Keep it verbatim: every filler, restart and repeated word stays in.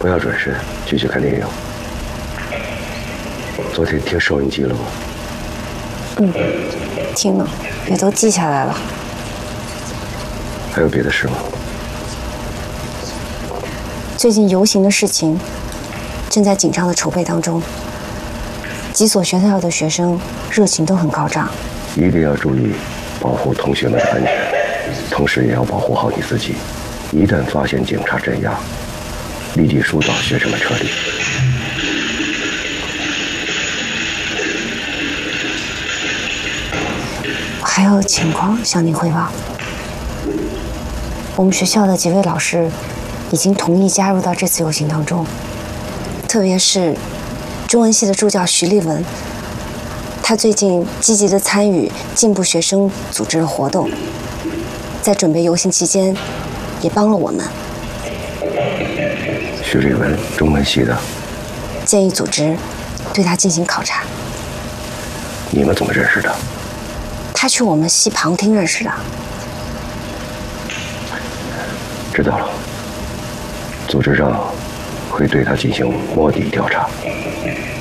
不要转身，继续看电影。昨天听收音机了吗？ 嗯，听了，也都记下来了。 还有别的事吗？ 最近游行的事情正在紧张的筹备当中，几所学校的学生热情都很高涨。 一定要注意保护同学们的安全，同时也要保护好你自己。一旦发现警察镇压，立即疏导学生们撤离。 还有情况向您汇报。我们学校的几位老师已经同意加入到这次游行当中，特别是中文系的助教徐立文，他最近积极的参与进步学生组织的活动，在准备游行期间也帮了我们。 徐立文，中文系的， 建议组织对他进行考察。 你们怎么认识的？ 他去我们系旁听认识的。 知道了，组织上会对他进行摸底调查。